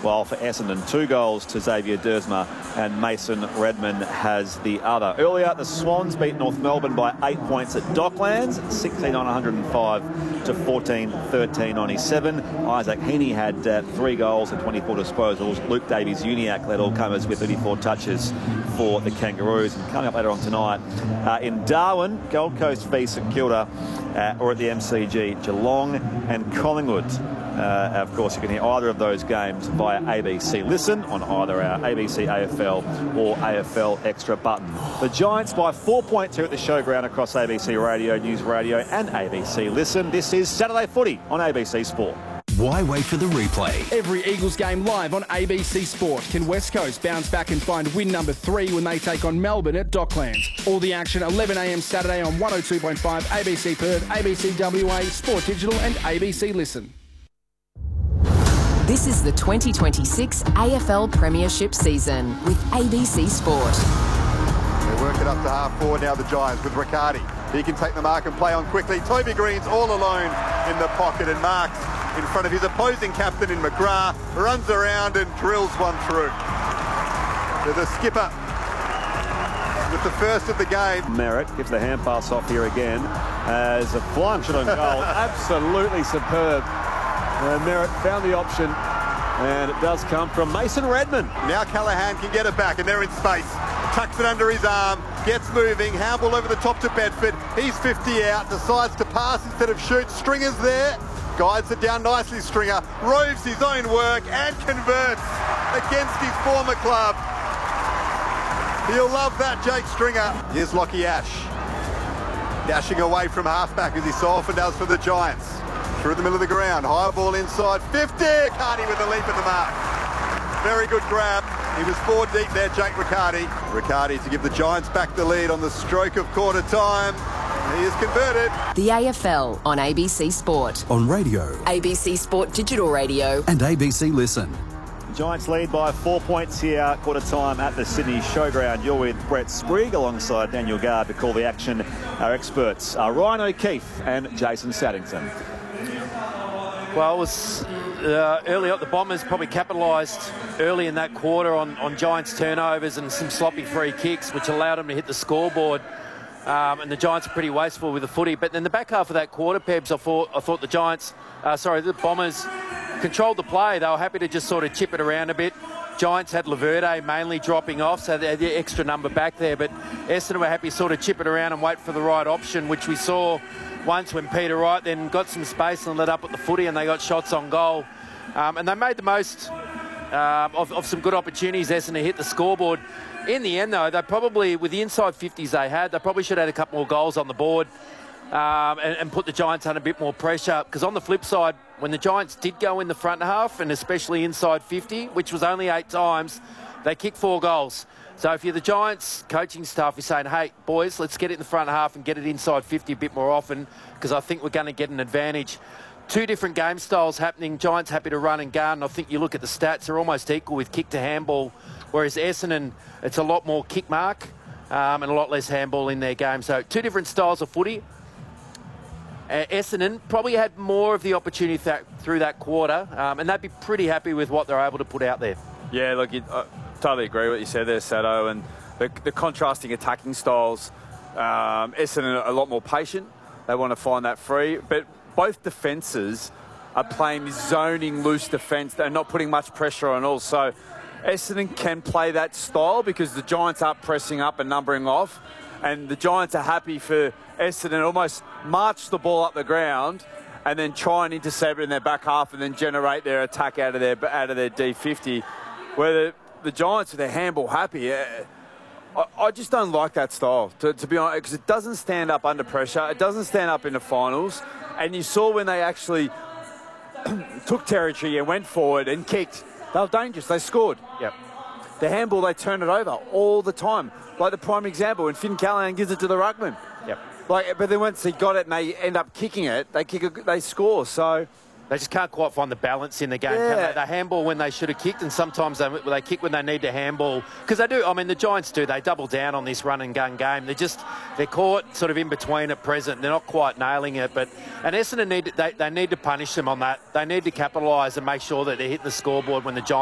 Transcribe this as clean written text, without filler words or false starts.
while for Essendon, 2 goals to Xavier Dersma and Mason Redman has the other. Earlier, the Swans beat North Melbourne by 8 points at Docklands, 16 on 105 to 14-13 on his 7. Isaac Heaney had 3 goals and 24 disposals. Luke Davies-Uniacke led all comers with 34 touches for the Kangaroos. And coming up later on tonight, in Darwin, Gold Coast v St Kilda, or at the MCG, Geelong and Collingwood. Of course, you can hear either of those games via ABC Listen on either our ABC AFL or AFL Extra button. The Giants by 4 points here at the Showground across ABC Radio, News Radio and ABC Listen. This is Saturday Footy on ABC Sport. Why wait for the replay? Every Eagles game live on ABC Sport. Can West Coast bounce back and find win number 3 when they take on Melbourne at Docklands? All the action 11 a.m. Saturday on 102.5 ABC Perth, ABC WA, Sport Digital and ABC Listen. This is the 2026 AFL Premiership season with ABC Sport. They work it up to half forward now, the Giants, with Riccardi. He can take the mark and play on quickly. Toby Green's all alone in the pocket and marks in front of his opposing captain in McGrath, runs around and drills one through. To the skipper with the first of the game. Merritt gives the hand pass off here again as a flying shot on goal. Absolutely superb. Merritt found the option and it does come from Mason Redman. Now Callaghan can get it back and they're in space. Tucks it under his arm, gets moving, handball over the top to Bedford. He's 50 out, decides to pass instead of shoot. Stringer's there. Guides it down nicely, Stringer. Roves his own work and converts against his former club. He'll love that, Jake Stringer. Here's Lockie Ash. Dashing away from halfback as he so often does for the Giants. Through the middle of the ground. High ball inside. 50. Riccardi with a leap at the mark. Very good grab. He was 4 deep there, Jake Riccardi. Riccardi to give the Giants back the lead on the stroke of quarter time. He is converted. The AFL on ABC Sport. On radio. ABC Sport Digital Radio. And ABC Listen. The Giants lead by 4 points here, quarter time at the Sydney Showground. You're with Brett Sprigg alongside Daniel Gard to call the action. Our experts are Ryan O'Keefe and Jason Saddington. Well, it was early up. The Bombers probably capitalised early in that quarter on Giants turnovers and some sloppy free kicks, which allowed them to hit the scoreboard. And the Giants are pretty wasteful with the footy. But in the back half of that quarter, Pebs, I thought the Bombers controlled the play. They were happy to just sort of chip it around a bit. Giants had Laverde mainly dropping off, so they had the extra number back there. But Essendon were happy to sort of chip it around and wait for the right option, which we saw once when Peter Wright then got some space and let up at the footy and they got shots on goal. And they made the most of some good opportunities. Essendon hit the scoreboard. In the end, though, they probably, with the inside 50s they had, they probably should have had a couple more goals on the board and put the Giants under a bit more pressure. Because on the flip side, when the Giants did go in the front half, and especially inside 50, which was only 8 times, they kicked 4 goals. So if you're the Giants coaching staff, you're saying, hey, boys, let's get it in the front half and get it inside 50 a bit more often, because I think we're going to get an advantage. 2 different game styles happening. Giants happy to run and gun. I think you look at the stats, they're almost equal with kick to handball, whereas Essendon, it's a lot more kick mark and a lot less handball in their game. So 2 different styles of footy. Essendon probably had more of the opportunity through that quarter, and they'd be pretty happy with what they're able to put out there. Yeah, look, I totally agree with what you said there, Sado, and the contrasting attacking styles. Essendon are a lot more patient. They want to find that free, but both defences are playing this zoning loose defence. They're not putting much pressure on all. So Essendon can play that style because the Giants aren't pressing up and numbering off, and the Giants are happy for Essendon almost march the ball up the ground and then try and intercept it in their back half and then generate their attack out of their D50. Where the Giants, with their handball happy, I just don't like that style, to be honest, because it doesn't stand up under pressure. It doesn't stand up in the finals. And you saw when they actually took territory and went forward and kicked, they were dangerous. They scored. Yep. The handball, they turn it over all the time. Like the prime example, when Finn Callaghan gives it to the ruckman. Yep. But then once he got it and they end up kicking it, they score. So they just can't quite find the balance in the game. Yeah. They handball when they should have kicked, and sometimes they kick when they need to handball. Because they do. I mean, the Giants do. They double down on this run and gun game. They're caught sort of in between at present. They're not quite nailing it. And Essendon need to punish them on that. They need to capitalise and make sure that they hit the scoreboard when the Giants